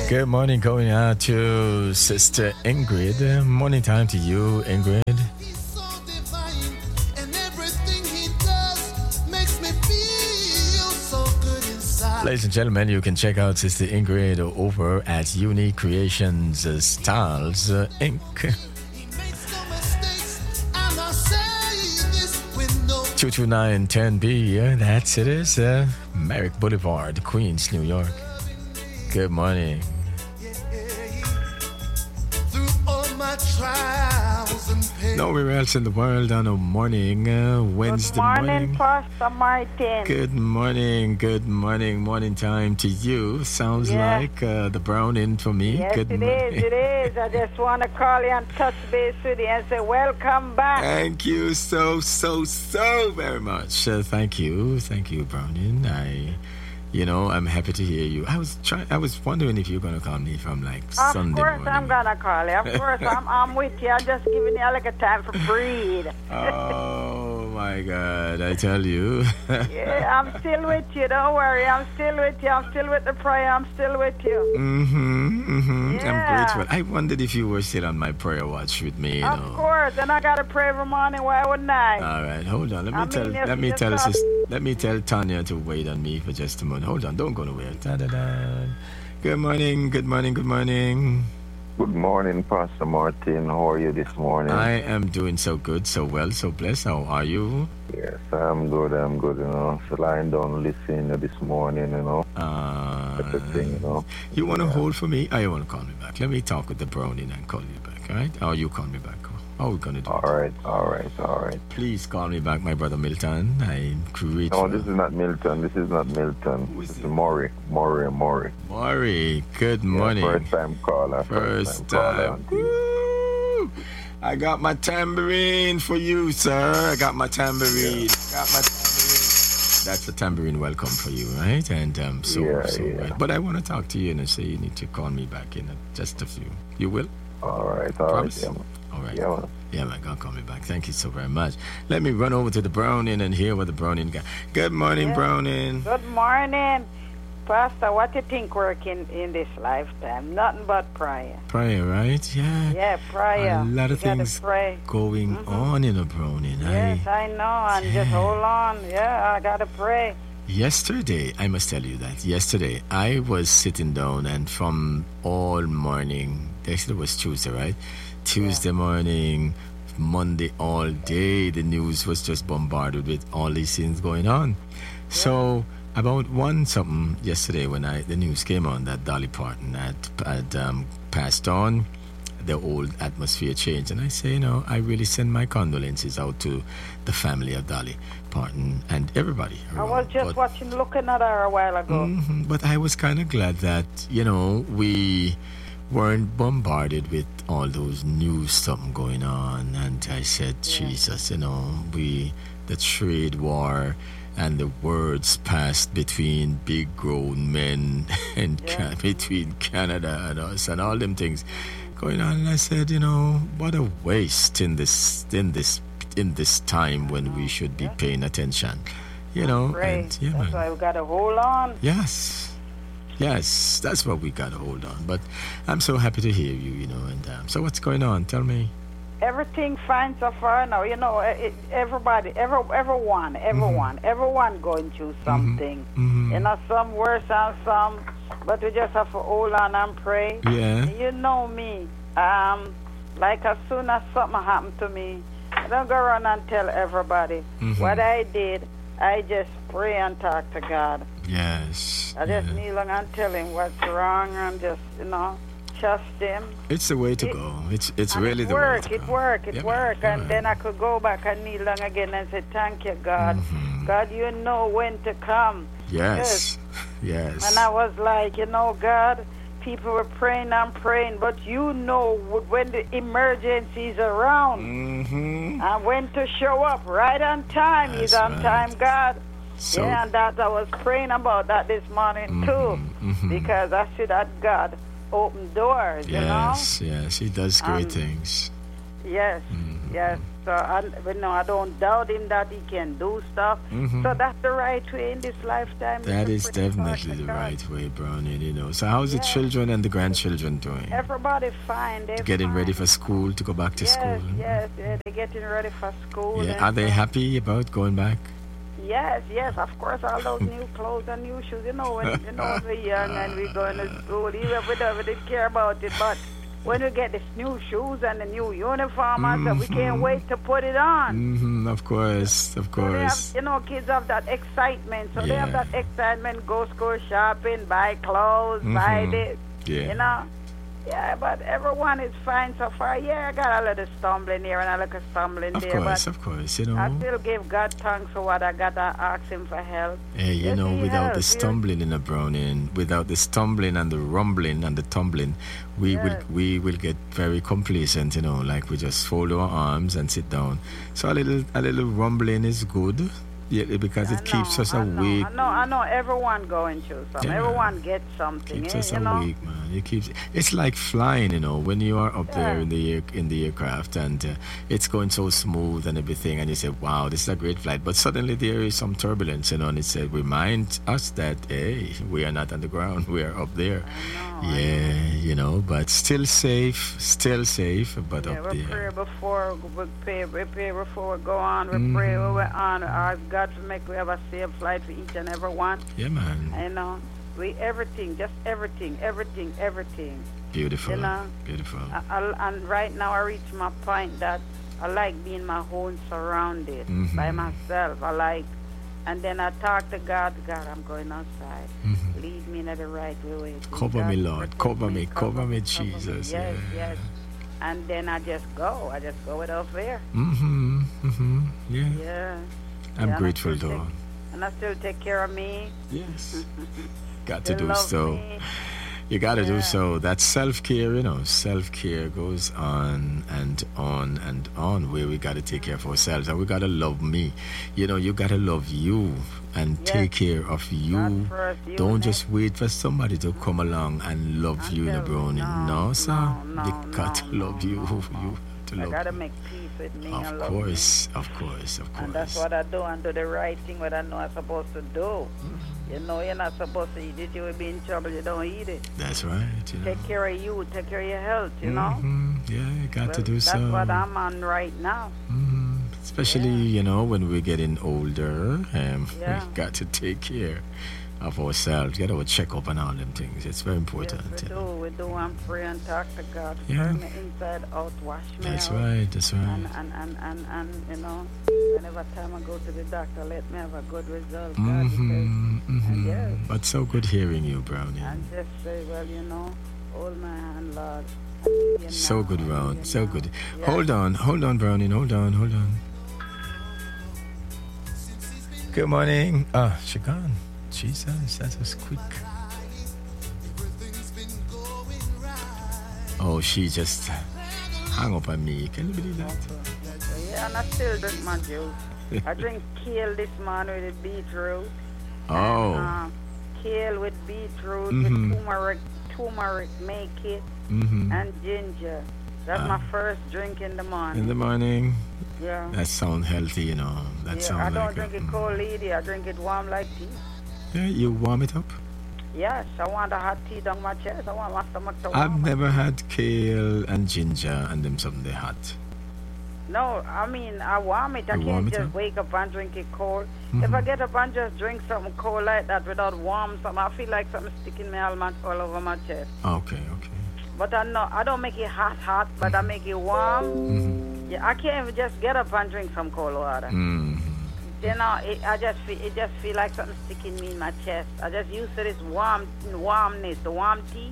Good morning going out to Sister Ingrid. Morning time to you, Ingrid. Ladies and gentlemen, you can check out Sister Ingrid over at Unique Creations Styles Inc. 22910B, that's it is Merrick Boulevard, Queens, New York. Good morning. Nowhere else in the world on a morning, Wednesday morning. Good morning, Pastor Martin. Good morning, morning time to you. Sounds like the browning for me. Yes, Good it morning. is. I just want to call you and touch base with you and say, welcome back. Thank you so very much. Thank you, Browning. I'm happy to hear you. I was wondering if you're gonna call me from Sunday morning. Of course, I'm gonna call you. Of course, I'm with you. I'm just giving you a time for breathe. Oh my God! I tell you. Yeah, I'm still with you. Don't worry. I'm still with you. I'm still with the prayer. I'm still with you. Yeah. I'm grateful. I wondered if you were still on my prayer watch with me. Of course, and I gotta pray every morning. Why wouldn't I? All right, hold on. Let me tell Tanya to wait on me for just a moment. Hold on, don't go nowhere. Da-da-da. Good morning. Good morning, Pastor Martin. How are you this morning? I am doing so good, so well, so blessed. How are you? Yes, I'm good, So lying down listening this morning, everything, You want to hold for me? You want to call me back? Let me talk with the brownie and call you back, all right? Or you call me back. How are we going to do it? All right. Please call me back, my brother Milton. I'm grateful. No, this is not Milton. This is Maury. Maury, good morning. First time caller. Woo! I got my tambourine for you, sir. I got my tambourine. That's a tambourine welcome for you, right? And right. But I want to talk to you and say you need to call me back in just a few. You will? All right. Promise? All right. Yeah, man, God, call me back. Thank you so very much. Let me run over to the Browning and hear what the Browning got. Good morning, Browning. Good morning. Pastor, what do you think working in this lifetime? Nothing but prayer. Prayer, right? Yeah. Yeah, prayer. A lot of things going on in the Browning. Yes, I know. And just hold on. Yeah, I got to pray. Yesterday, I must tell you that. Yesterday, I was sitting down and from all morning, actually it was Tuesday, right? Tuesday morning, Monday all day, the news was just bombarded with all these things going on. Yeah. So about 1 something yesterday when the news came on that Dolly Parton had passed on, the old atmosphere changed. And I say, I really send my condolences out to the family of Dolly Parton and everybody around. I was just looking at her a while ago. But I was kind of glad that, we weren't bombarded with all those news something going on. And I said, Jesus, the trade war and the words passed between big grown men and between Canada and us and all them things going on. And I said, what a waste in this time when we should be paying attention. That's why we gotta hold on. Yes, that's what we got to hold on. But I'm so happy to hear you, so what's going on? Tell me. Everything fine so far now. Everybody, everyone going through something. Some worse and some, but we just have to hold on and pray. Yeah. You know me. Like as soon as something happened to me, I don't go around and tell everybody. What I did, I just pray and talk to God. Yes. I just kneel down and tell him what's wrong and just, trust him. It's the way to go. It's really the way to go. It worked. And then I could go back and kneel down again and say, thank you, God. God, you know when to come. Yes. And I was like, God, people were praying and praying, but when the emergency is around and when to show up right on time. He's on time, God. And that I was praying about that this morning too, because I see that God open doors, Yes, he does great things. Yes. So I don't doubt him that he can do stuff. So that's the right way in this lifetime. That is definitely the right way, Brownie. So how's the children and the grandchildren doing? Everybody fine. They're getting ready for school, to go back to school. Yes, they're getting ready for school. Yeah. Are they happy about going back? Yes, of course, all those new clothes and new shoes. When we're young and we're going to school, even if we don't care about it, but when we get the new shoes and the new uniform, we can't wait to put it on. Of course. So they have, kids have that excitement. So they have that excitement, go school shopping, buy clothes, buy this, Yeah, but everyone is fine so far. Yeah, I got a little stumbling here and a little stumbling there. Of course, I still give God thanks for what I got. I ask him for help. Hey, without the stumbling in a Browning, without the stumbling and the rumbling and the tumbling, we will get very complacent, like we just fold our arms and sit down. So a little rumbling is good. Yeah, because it keeps us awake. I know. Everyone going through something. Everyone gets something. Keeps us awake, man. It's like flying, when you are up there in the aircraft and it's going so smooth and everything, and you say, "Wow, this is a great flight." But suddenly there is some turbulence, and it said, remind us that hey, we are not on the ground. We are up there. But still safe, but up there. We pray before we go on. We pray when we're on. Ask God to make we have a safe flight for each and every one. Yeah, man. Everything. Beautiful. Beautiful. And right now I reach my point that I like being my own surrounded by myself. And then I talk to God. God, I'm going outside. Lead me in the right way. Cover me, Lord. Cover me, Jesus. Yes. And then I just go without fear. Yeah. I'm grateful, though. And I still take care of me. Yes. Got to do so. You got to do so. That self-care, self-care goes on and on and on, where we got to take care of ourselves. And we got to love me. You got to love you and take care of you. Don't just wait for somebody to come along and love you, Brownie. No, sir. You got to love you. I got to make peace with me. Of course. And that's what I do. And do the right thing, what I know I'm supposed to do. You're not supposed to eat it. You will be in trouble. You don't eat it. That's right. Take care of you. Take care of your health, Yeah, you got to do so. That's what I'm on right now. Especially, when we're getting older, we got to take care of ourselves, get our check-up and all them things. It's very important. Yes, we do. And pray and talk to God. Turn me inside out, wash me That's out. right. And whenever time I go to the doctor, let me have a good result. God, But so good hearing you, Brownie. And just say, hold my hand, Lord. So good, Ron. So good. Yes. Hold on, Brownie. Hold on. Good morning. She gone. Jesus, that was quick. Oh, she just hung up on me. Can you believe that? Yeah, and I still drink my juice. I drink kale this morning with beetroot. Oh. And, kale with beetroot, with turmeric, make it, and ginger. That's my first drink in the morning. In the morning? Yeah. That sounds healthy, I don't drink it cold, lady. I drink it warm like tea. Yeah, you warm it up? Yes, I want a hot tea down my chest. I want my stomach to warm. I've never had kale and ginger and them something hot. No, I mean, I warm it. I can't just wake up and drink it cold. If I get up and just drink something cold like that without warm something, I feel like something sticking me all over my chest. Okay. But I don't make it hot, but I make it warm. Yeah, I can't even just get up and drink some cold water. It just feel like something sticking me in my chest. I just used to this warmness, the warm tea.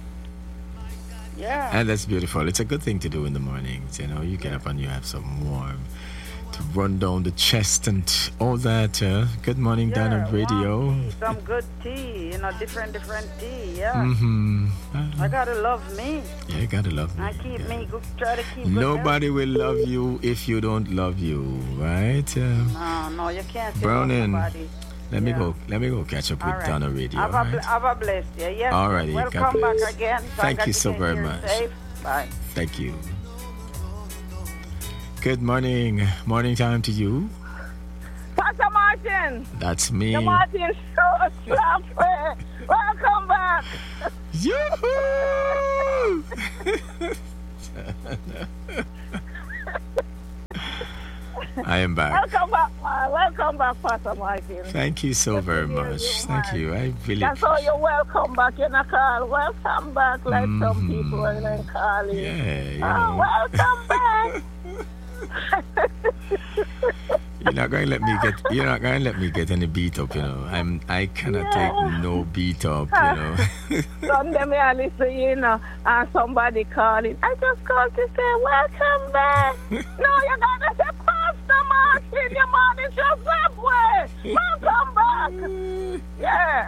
Yeah. And that's beautiful. It's a good thing to do in the mornings. You get up and you have some warm to run down the chest and all that. Good morning, Donna Radio. Some good tea, different tea. Yeah. I gotta love me. Yeah, you gotta love me. I try to keep. Nobody will love you if you don't love you, right? No, you can't. Browning. Let me go catch up with Donna Radio. Have a blessed day. Yes. All righty. Welcome back again. Thank you so very much. Safe. Bye. Thank you. Good morning. Morning time to you. Pastor Martin. That's me. The Martin Show. Welcome back. Yoo-hoo! I am back. Welcome back, Pastor Martin. Thank you so very much. Thank you. I really. That's all. You're welcome back. You're not call. Welcome back, like some people are then calling. Yeah. Welcome back. You're not going to let me get any beat up, you know. I cannot take no beat up, you know. Sunday me I listen, you know, and somebody calling. I just called to say welcome back. No, you're gonna say Pastor Martin, your man is just halfway. Welcome back. Yeah.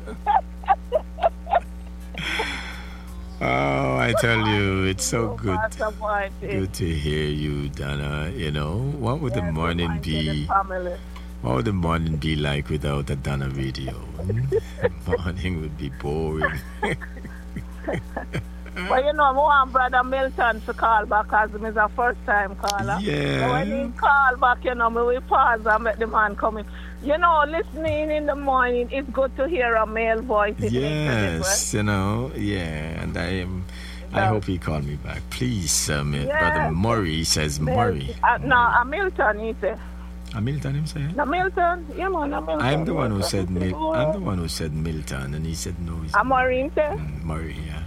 Oh, I tell you, it's so good. Good to hear you, Donna. You know, what would the morning be? What would the morning be like without a Donna radio? Morning would be boring. Well, you know, I want Brother Milton to call back as he's a first-time caller. Yeah. So when he call back, you know, we pause and make the man come in. You know, listening in the morning, it's good to hear a male voice. Yes, you know, yeah. And I hope he called me back. Please, Brother Murray says Murray. No, Milton, he said. Milton himself? No, Milton. Yeah, man, Milton. I'm the one who said Milton, and he said no. Murray himself? Murray, yeah.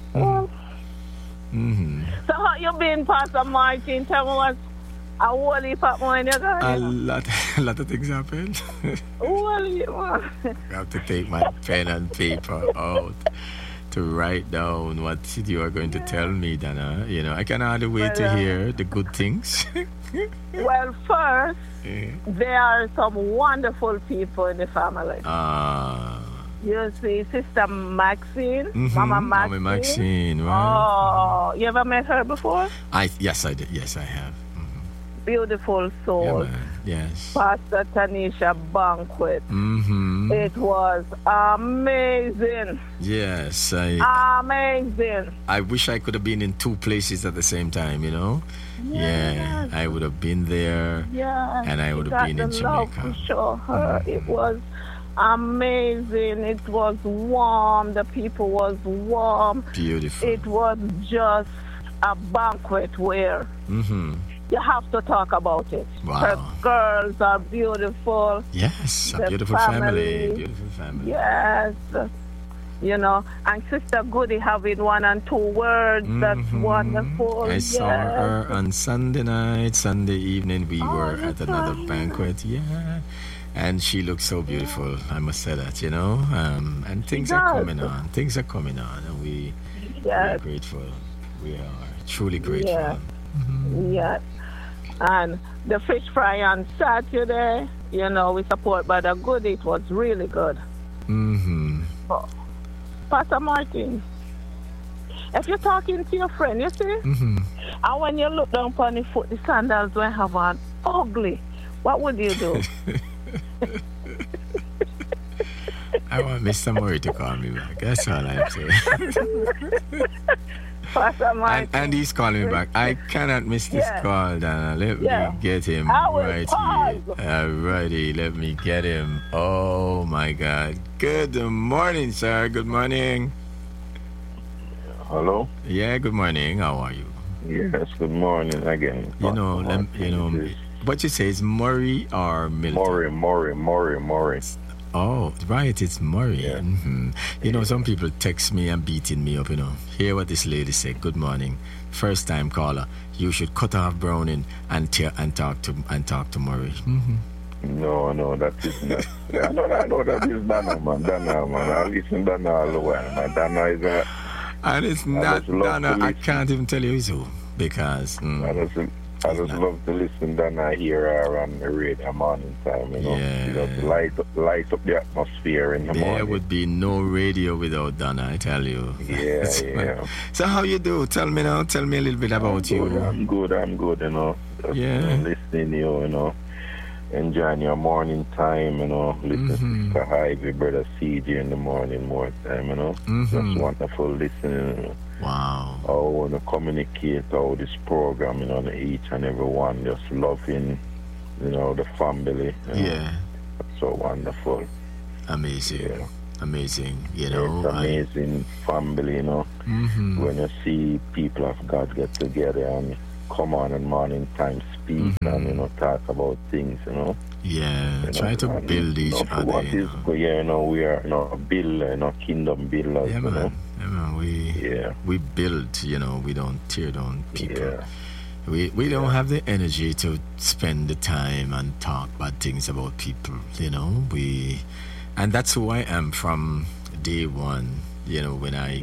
So how you been, Pastor Martin? Tell me what a whole heap of money you got. A lot of things happened. I have to take my pen and paper out to write down what you are going to tell me, Dana. You know, I can hardly wait to hear the good things. Well, first, there are some wonderful people in the family. You see, Sister Maxine, Mama Maxine, right? Oh, you ever met her before? Yes, I did. Yes, I have. Beautiful soul. Yeah, man. Yes. Pastor Tanisha Banquet. It was amazing. Yes, amazing. I wish I could have been in two places at the same time, you know? Yes. Yeah, I would have been there. Yeah. And I would have been in Jamaica. To show her. It was amazing. It was warm. The people was warm. Beautiful. It was just a banquet where you have to talk about it. Wow. Her girls are beautiful. Yes, a beautiful family. Beautiful family. Yes. You know, and Sister Goody having 1 and 2 words. That's wonderful. I saw her on Sunday evening. We were at another banquet. Yeah. And she looks so beautiful, I must say that, you know. And things are coming on. Things are coming on. And we are grateful. We are truly grateful. Yeah. Yes. And the fish fry on Saturday, you know, we support Brother Good. It was really good. But, Pastor Martin, if you're talking to your friend, you see, and when you look down upon the foot, the sandals will have on ugly, what would you do? I want Mr. Murray to call me back. That's all I'm saying. And he's calling me back. I cannot miss this call, Dana. Let me get him right here. Righty, let me get him. Oh my God. Good morning, sir. Good morning. Hello? Yeah, good morning. How are you? Yes, good morning again. You know, what you say is Murray or Milton? Murray. Oh, right, it's Murray. Yeah. You know, some people text me and beating me up, you know. Hear what this lady said. Good morning. First time caller. You should cut off Browning and talk to Murray. No, that is not. I know that is Dana, man. I listen to Dana all the while, man. Dana is a... And it's not Dana. I can't even tell you who, because... I just love to listen to Dana here on the radio morning time, you know. Yeah. You know, to light up the atmosphere in the morning. There would be no radio without Dana, I tell you. Yeah. So how you do? Tell me now. Tell me a little bit about you. I'm good, you know. Just, listening to you, you know. enjoying your morning time, listen to Sister Ivy, Brother CJ in the morning more time, Just wonderful listening. Wow. I want to communicate all this program, each and every one, just loving, the family. Yeah. So wonderful. Amazing. Yeah. Amazing. It's amazing family, When you see people of God get together and come on in morning time, speak and, talk about things, Yeah, try to build each other. What is we are, build, kingdom builders, Yeah, man. Yeah, man. We build, we don't tear down people. Yeah. We don't have the energy to spend the time and talk bad things about people, and that's who I am from day one, when I...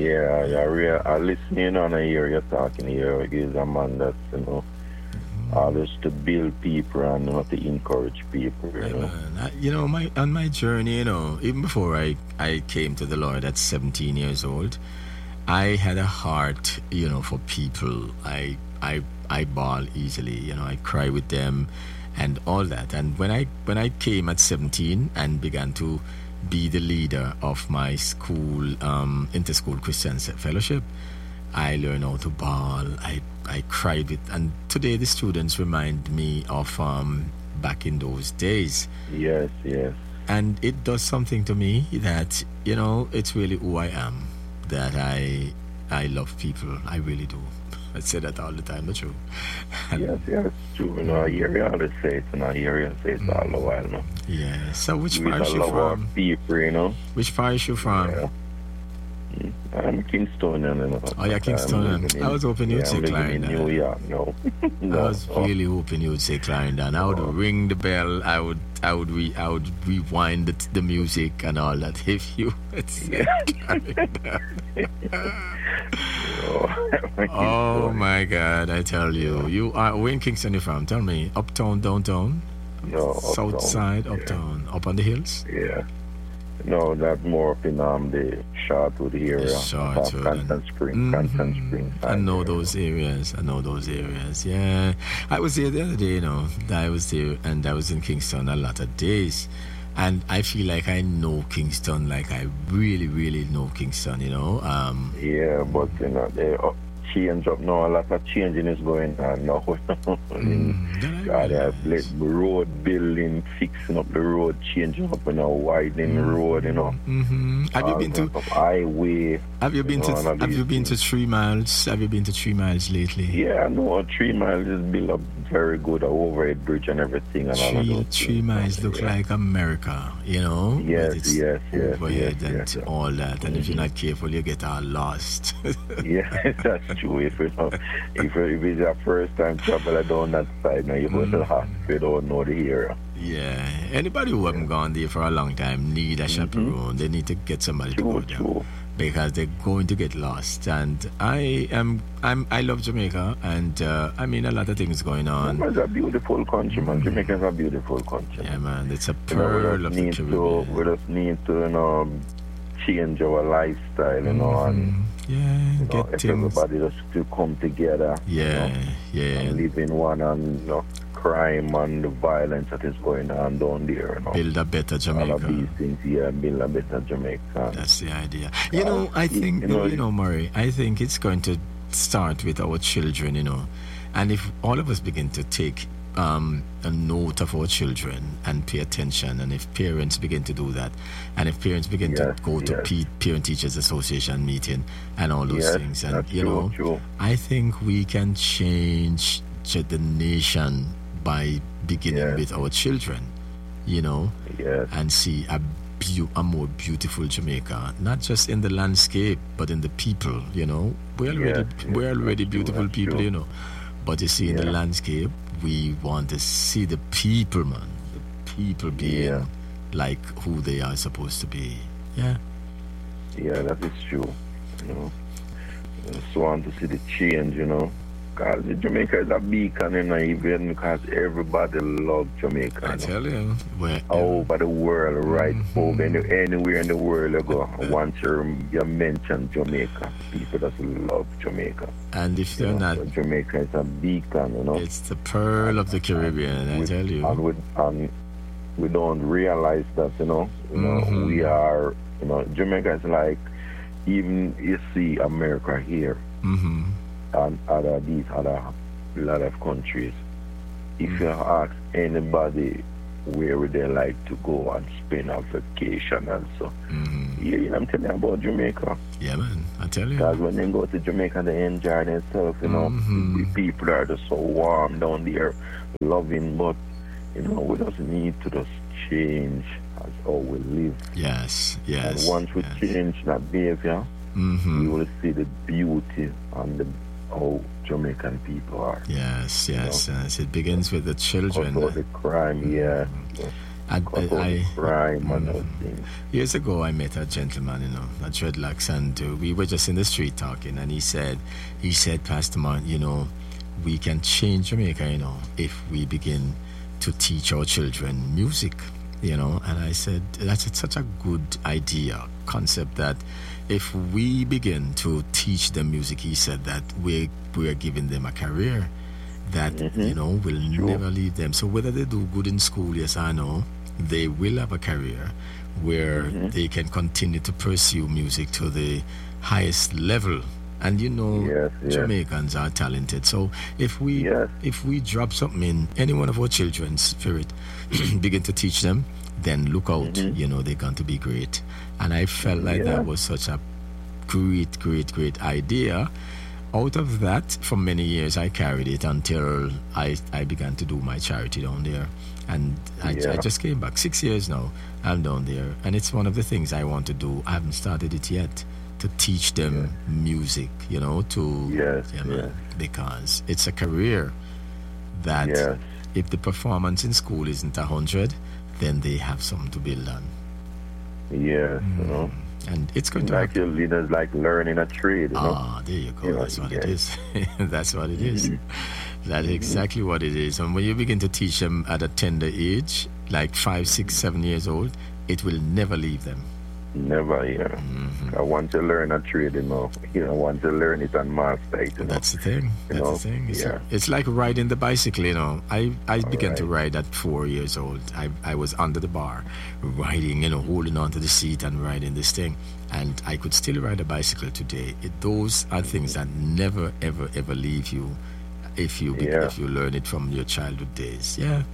I listen in on I hear you talking here. He's a man that's, always to build people and not to encourage people, on my journey, even before I came to the Lord at 17 years old, I had a heart, for people. I bawl easily, I cry with them and all that. And when I came at 17 and began to be the leader of my school, inter-school Christian fellowship, I learned how to bawl. I cried with, and today the students remind me of back in those days. Yes. And it does something to me that, it's really who I am, that I love people. I really do. I say that all the time, but true. Yes, it's true. I hear you always say it, and I hear you say it all the while, no? Yeah. So which parish you from? People, Which parish you from? Yeah. I'm Kingstonian, Oh, yeah, Kingstonian. I was hoping you'd say Clarendon. New York, no. I was really hoping you'd say Clarendon. I would ring the bell. I would rewind the music and all that if you would say Clarendon. Oh my God! I tell you, where in Kingston you from? Tell me, uptown, downtown, no, south side, uptown, up on the hills. Yeah. No, that more up in the Shortwood area. Shortwood. Cranston Spring. I know those areas. Yeah. I was there the other day, I was there and I was in Kingston a lot of days. And I feel like I know Kingston, like I really, really know Kingston, Yeah, but, they change up now. A lot of changing is going on now. Road building, fixing up the road, changing up, widening the road, Have you been to highway? Have you been to 3 Miles? Have you been to 3 Miles lately? Yeah, no, 3 Miles is built up very good, overhead bridge and everything. And all of those 3 Miles look like America, Yes. Overhead and all that. And if you're not careful, you get all lost. Yeah, that's true. If it's your first time traveling down that side, now you go to the hospital, don't know the area. Yeah, anybody who haven't gone there for a long time need a chaperone. They need to get somebody to go there because they're going to get lost. And I love Jamaica, and a lot of things going on. It's a beautiful country, man. Jamaica is a beautiful country. Yeah, man, it's a pearl of the Caribbean. We just need to, change our lifestyle, and get if things. everybody just to come together, and live in one, and crime and the violence that is going on down there, build a better Jamaica. All of these things, build a better Jamaica. That's the idea. I think, Murray, I think it's going to start with our children, and if all of us begin to take a note of our children and pay attention, and if parents begin to do that, and if parents begin to go to Parent Teachers Association meeting and all those things, and true. I think we can change the nation by beginning with our children, and see a more beautiful Jamaica, not just in the landscape but in the people. We're already beautiful people, but you see in the landscape, we want to see the people, man. The people being like who they are supposed to be. Yeah, that is true. I just want to see the change, Because Jamaica is a beacon, even because everybody loves Jamaica. I tell you, over the world, right? Over anywhere in the world you go, once you mention Jamaica, people just love Jamaica. And if they're not, so Jamaica is a beacon, It's the pearl of the Caribbean, I tell you. And we don't realize that, we are, Jamaica is like, even you see America here. And these other lot of countries, if you ask anybody where would they like to go and spend a vacation and so, I'm telling you about Jamaica. Yeah, man, I tell you. Because when they go to Jamaica, they enjoy themselves, The people are just so warm down there, loving, but, we just need to just change as how we live. Yes. And once we change that behavior, you will see the beauty and how Jamaican people are. Yes. It begins with the children. About the crime, crime and those things. Years ago, I met a gentleman, a dreadlocks, and we were just in the street talking, and he said, Pastor Man, we can change Jamaica, if we begin to teach our children music, And I said, that's such a good idea, concept that if we begin to teach them music, he said that we're giving them a career that, will never leave them. So whether they do good in school, yes or no, they will have a career where they can continue to pursue music to the highest level. And Jamaicans are talented. So if we drop something in any one of our children's spirit, begin to teach them, then look out, they're going to be great. And I felt like that was such a great idea. Out of that, for many years, I carried it until I began to do my charity down there. And I just came back. 6 years now, I'm down there. And it's one of the things I want to do. I haven't started it yet, to teach them music, because it's a career that if the performance in school isn't 100, then they have something to build on. And it's going to like your leaders, like learning a trade. There you go. That's what it is. That's what it is. That's exactly what it is. And when you begin to teach them at a tender age, like 5, 6, 7 years old, it will never leave them. Never, I want to learn a trade, want to learn it and master it. That's the thing. It's like riding the bicycle, I began to ride at 4 years old. I was under the bar, riding, holding onto the seat and riding this thing. And I could still ride a bicycle today. Those are things that never, ever, ever leave you if you learn it from your childhood days. As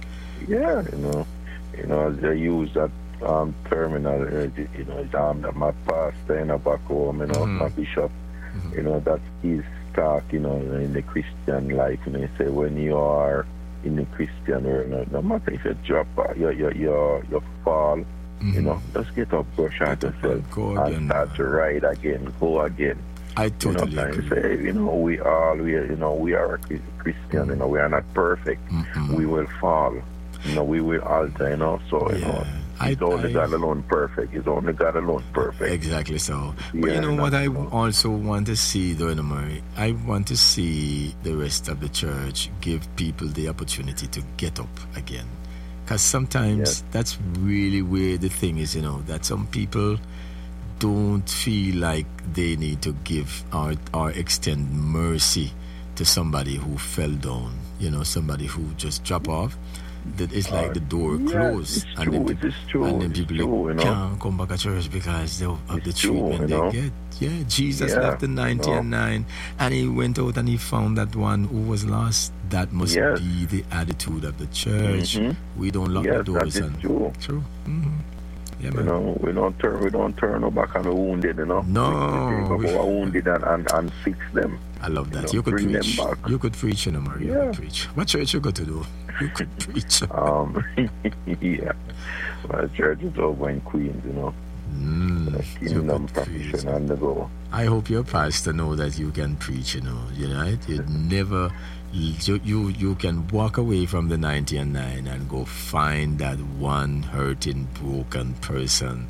I use that terminal, that my pastor, back home, my bishop, that's his talk, in the Christian life, you say when you are in the Christian world, no matter if you drop, you fall, just get up, brush out yourself, and start to ride again, go again. I totally agree. Say, we are a Christian, we are not perfect. We will fall, we will alter, so, It's only God alone perfect. It's only God alone perfect. Exactly so. But what I also want to see, though, Murray? I want to see the rest of the church give people the opportunity to get up again. Because sometimes that's really where the thing is, that some people don't feel like they need to give or extend mercy to somebody who fell down, somebody who just dropped off. That it's like the door closed, and then people can't come back to church because of the treatment they get. Yeah, Jesus left the 99, and he went out and he found that one who was lost. That must be the attitude of the church. We don't lock the doors. That is true. True. Yeah, we don't turn our back on the wounded. No, we go wounded and fix them. I love that. You could preach. You could preach, Murray. You could preach. What church you go to do? You could preach. My church is over in Queens, Kingdom Profession on the go. I hope your pastor know that you can preach, right? You never, you can walk away from the 99 and go find that one hurting, broken person,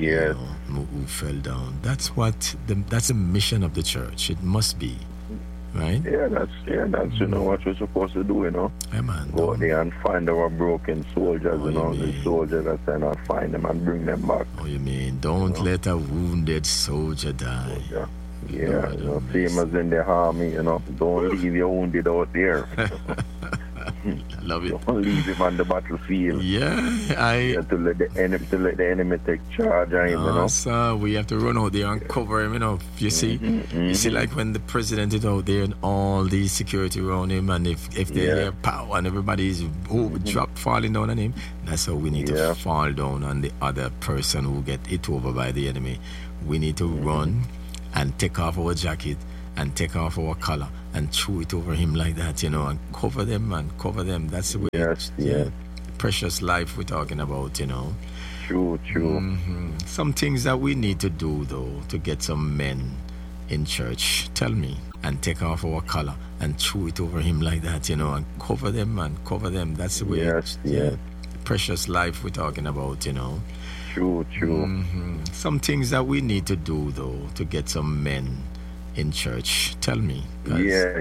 who fell down. That's the mission of the church. It must be. right? That's you know what we're supposed to do, you know. Yeah, man. Go out there and find our broken soldiers, Oh, you know, you the mean? soldiers that and find them and bring them back. Oh, you mean don't let a wounded soldier die? Yeah, Lord you know, have same as in the army, you know. Don't leave your wounded out there. I love it. Don't leave him on the battlefield. Yeah, To let the enemy take charge of him, you know. sir, we have to run out there and cover him, you know. You see, you see, like when the president is out there and all these security around him, and if they hear power and everybody's falling down on him, that's how we need to fall down on the other person who get hit over by the enemy. We need to run and take off our jacket and take off our collar and throw it over him like that, you know, and cover them. That's the way. Yes. Precious life we're talking about, you know. True. Some things that we need to do, though, to get some men in church. Tell me. And take off our collar and throw it over him like that, you know, and cover them. That's the way. Yes. Precious life we're talking about, you know. True. Some things that we need to do, though, to get some men in church. Tell me. Yeah.